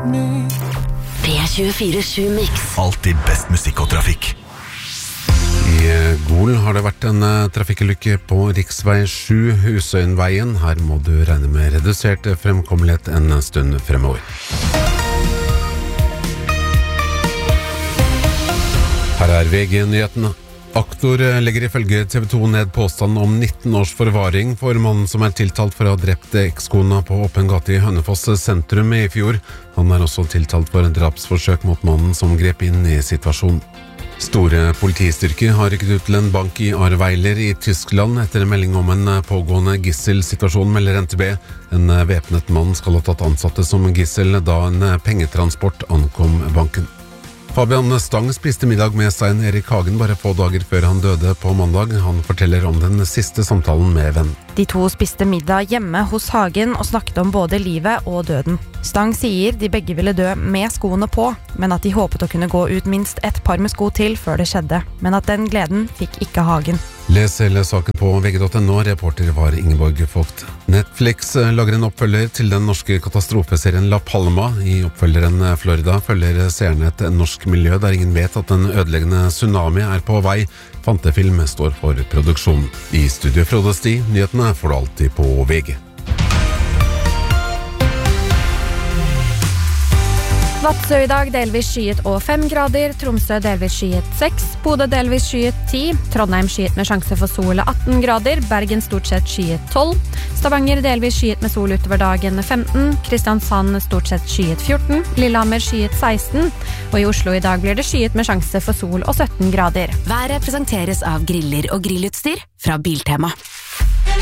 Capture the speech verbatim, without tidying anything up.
P tjuefire sju Mix. Alltid best musikk og trafikk. I Gol har det vært en trafikkulykke på riksvei sju Husøyenveien. Her må du regne med redusert fremkommelighet en stund fremover. Her er V G-nyhetene. Aktor legger ifølge T V to ned påstanden om nitten års forvaring for mannen som er tiltalt for å ha drept ekskona på åpen gate i Hønefoss sentrum i fjor. Han er også tiltalt for drapsforsøk mot mannen som grep inn i situasjonen. Store politistyrker har rykket ut til en bank i Ahrweiler i Tyskland etter en melding om en pågående gisselsituasjon, melder N T B. En væpnet mann skal ha tatt ansatte som gissel da en pengetransport ankom banken. Fabian Stang spiste middag med Stein Erik Hagen bare få dager før han døde på mandag. Han forteller om den siste samtalen med venn. De to spiste middag hjemme hos Hagen og snakket om både livet og døden. Stang sier de begge ville dø med skoene på, men at de håpet å kunne gå ut minst et par med sko til før det skjedde. Men at den gleden fikk ikke Hagen. Les hele saken på V G punktum no. Reporter var Ingeborg Vogt. Netflix lager en oppfølger til den norske katastrofeserien La Palma. I oppfølgeren Florida følger seerne et norsk miljø der ingen vet at en ødeleggende tsunami er på vei. Fantefilm står for produksjon. I studio Frode Sti, nyhetene får du alltid på V G. Vadsø i dag delvis skyet og fem grader, Tromsø delvis skyet seks, Bodø delvis skyet ti, Trondheim skyet med sjanse for sol atten grader, Bergen stort sett skyet tolv, Stavanger delvis skyet med sol utover dagen femten, Kristiansand stort sett skyet fjorten, Lillehammer skyet seksten, og i Oslo i dag blir det skyet med sjanse for sol og sytten grader. Været presenteres av griller og grillutstyr fra Biltema.